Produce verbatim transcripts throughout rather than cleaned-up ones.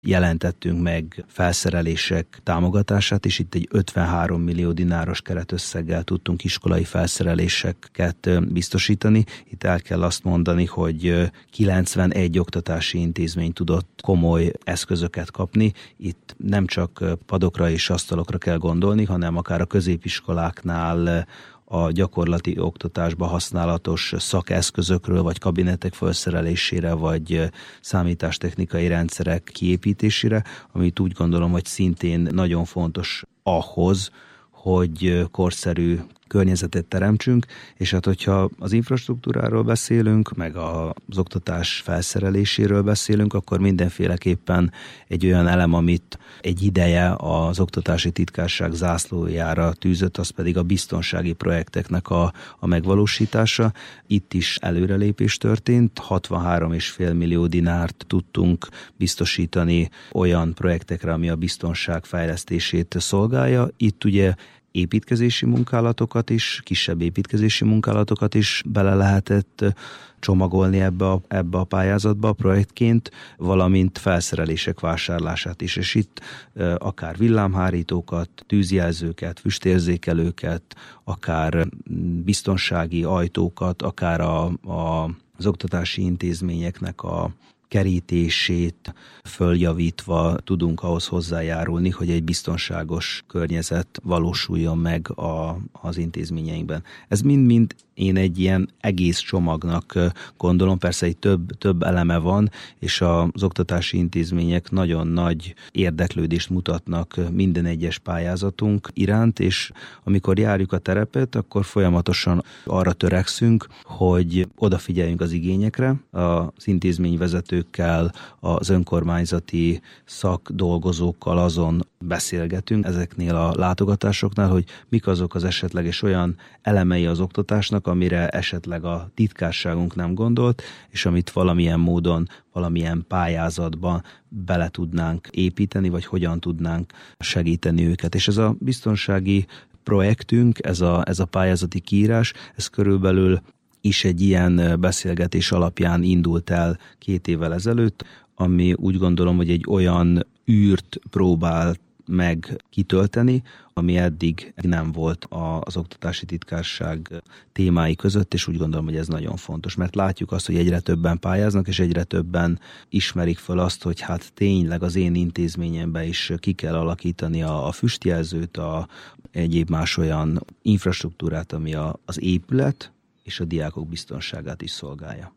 jelentettünk meg felszerelések támogatását, és itt egy ötvenhárom millió dináros keretösszeggel tudtunk iskolai felszereléseket biztosítani. Itt el kell azt mondani, hogy kilencvenegy oktatási intézmény tudott komoly eszközöket kapni. Itt nem csak padokra és asztalokra kell gondolni, hanem akár a középiskoláknál a gyakorlati oktatásban használatos szakeszközökről, vagy kabinetek felszerelésére, vagy számítástechnikai rendszerek kiépítésére, amit úgy gondolom, hogy szintén nagyon fontos ahhoz, hogy korszerű környezetet teremtsünk, és hát hogyha az infrastruktúráról beszélünk, meg az oktatás felszereléséről beszélünk, akkor mindenféleképpen egy olyan elem, amit egy ideje az oktatási titkárság zászlójára tűzött, az pedig a biztonsági projekteknek a, a megvalósítása. Itt is előrelépés történt, hatvanhárom egész öt millió dinárt tudtunk biztosítani olyan projektekre, ami a biztonság fejlesztését szolgálja. Itt ugye építkezési munkálatokat is, kisebb építkezési munkálatokat is bele lehetett csomagolni ebbe a, ebbe a pályázatba a projektként, valamint felszerelések vásárlását is. És itt akár villámhárítókat, tűzjelzőket, füstérzékelőket, akár biztonsági ajtókat, akár a, a, az oktatási intézményeknek a kerítését följavítva tudunk ahhoz hozzájárulni, hogy egy biztonságos környezet valósuljon meg a, az intézményeinkben. Ez mind-mind én egy ilyen egész csomagnak gondolom, persze egy több, több eleme van, és az oktatási intézmények nagyon nagy érdeklődést mutatnak minden egyes pályázatunk iránt, és amikor járjuk a terepet, akkor folyamatosan arra törekszünk, hogy odafigyeljünk az igényekre, az intézményvezetőkkel, az önkormányzati szakdolgozókkal azon beszélgetünk ezeknél a látogatásoknál, hogy mik azok az esetleges olyan elemei az oktatásnak, amire esetleg a titkárságunk nem gondolt, és amit valamilyen módon, valamilyen pályázatban bele tudnánk építeni, vagy hogyan tudnánk segíteni őket. És ez a biztonsági projektünk, ez a, ez a pályázati kiírás, ez körülbelül is egy ilyen beszélgetés alapján indult el két évvel ezelőtt, ami úgy gondolom, hogy egy olyan űrt próbál meg kitölteni, ami eddig nem volt az oktatási titkárság témái között, és úgy gondolom, hogy ez nagyon fontos, mert látjuk azt, hogy egyre többen pályáznak, és egyre többen ismerik föl azt, hogy hát tényleg az én intézményemben is ki kell alakítani a, a füstjelzőt, a egyéb más olyan infrastruktúrát, ami a, az épület és a diákok biztonságát is szolgálja.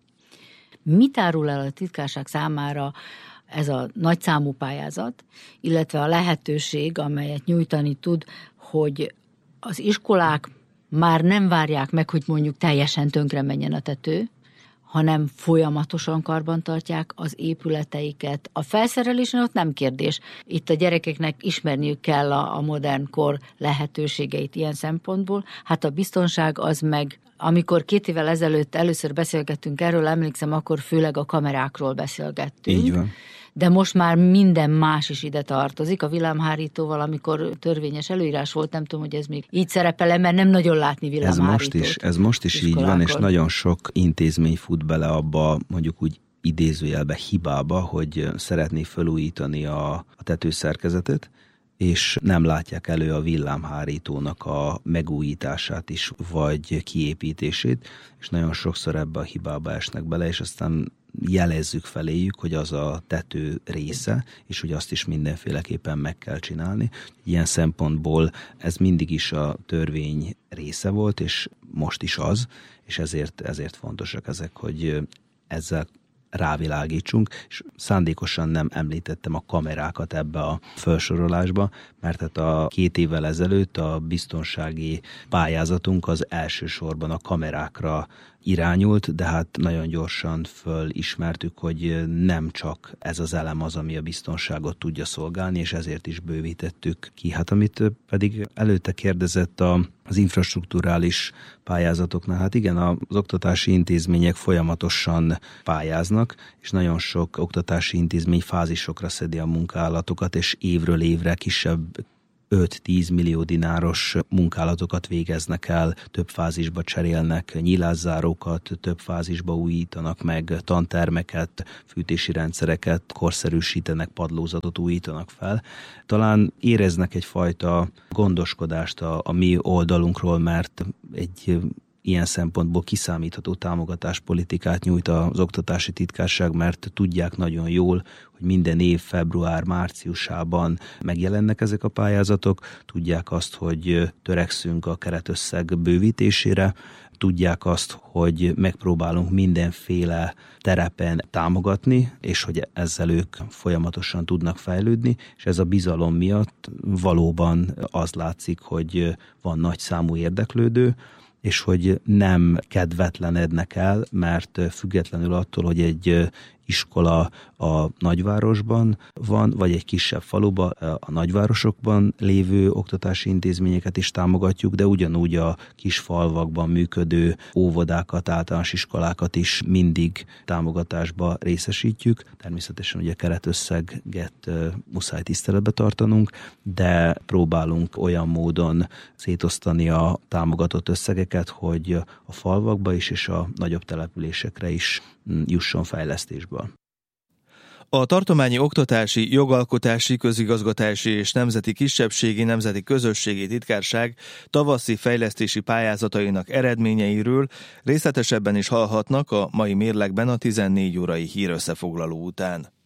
Mit árul el a titkárság számára ez a nagyszámú pályázat, illetve a lehetőség, amelyet nyújtani tud, hogy az iskolák már nem várják meg, hogy mondjuk teljesen tönkre menjen a tető, hanem folyamatosan karbantartják az épületeiket. A felszerelésen ott nem kérdés. Itt a gyerekeknek ismerniük kell a, a modern kor lehetőségeit ilyen szempontból. Hát a biztonság az meg, amikor két évvel ezelőtt először beszélgettünk erről, emlékszem, akkor főleg a kamerákról beszélgettünk. Így van. De most már minden más is ide tartozik. A villámhárítóval, amikor törvényes előírás volt, nem tudom, hogy ez még így szerepel, mert nem nagyon látni villámhárítót. Ez most is, ez most is így van, és nagyon sok intézmény fut bele abba, mondjuk úgy idézőjelbe hibába, hogy szeretné felújítani a, a tetőszerkezetet, és nem látják elő a villámhárítónak a megújítását is, vagy kiépítését, és nagyon sokszor ebbe a hibába esnek bele, és aztán jelezzük feléjük, hogy az a tető része, és hogy azt is mindenféleképpen meg kell csinálni. Ilyen szempontból ez mindig is a törvény része volt, és most is az, és ezért, ezért fontosak ezek, hogy ezzel rávilágítsunk, és szándékosan nem említettem a kamerákat ebbe a felsorolásba, mert hát a két évvel ezelőtt a biztonsági pályázatunk az elsősorban a kamerákra irányult, de hát nagyon gyorsan fölismertük, hogy nem csak ez az elem az, ami a biztonságot tudja szolgálni, és ezért is bővítettük ki. Hát amit pedig előtte kérdezett a, az infrastrukturális pályázatoknál, hát igen, az oktatási intézmények folyamatosan pályáznak, és nagyon sok oktatási intézmény fázisokra szedi a munkálatokat, és évről évre kisebb öt-tíz millió dináros munkálatokat végeznek el, több fázisba cserélnek nyilászárókat, több fázisba újítanak meg tantermeket, fűtési rendszereket, korszerűsítenek, padlózatot újítanak fel. Talán éreznek egyfajta gondoskodást a, a mi oldalunkról, mert egy ilyen szempontból kiszámítható támogatáspolitikát nyújt az oktatási titkárság, mert tudják nagyon jól, hogy minden év február-márciusában megjelennek ezek a pályázatok, tudják azt, hogy törekszünk a keretösszeg bővítésére, tudják azt, hogy megpróbálunk mindenféle terepen támogatni, és hogy ezzel ők folyamatosan tudnak fejlődni, és ez a bizalom miatt valóban az látszik, hogy van nagy számú érdeklődő, és hogy nem kedvetlenednek el, mert függetlenül attól, hogy egy iskola a nagyvárosban van, vagy egy kisebb faluban, a nagyvárosokban lévő oktatási intézményeket is támogatjuk, de ugyanúgy a kis falvakban működő óvodákat, általános iskolákat is mindig támogatásba részesítjük. Természetesen ugye keretösszeget muszáj tiszteletbe tartanunk, de próbálunk olyan módon szétosztani a támogatott összegeket, hogy a falvakba is és a nagyobb településekre is jusson fejlesztésből. A tartományi oktatási, jogalkotási, közigazgatási és nemzeti kisebbségi nemzeti közösségi titkárság tavaszi fejlesztési pályázatainak eredményeiről részletesebben is hallhatnak a mai mérlegben a tizennégy órai hírösszefoglaló után.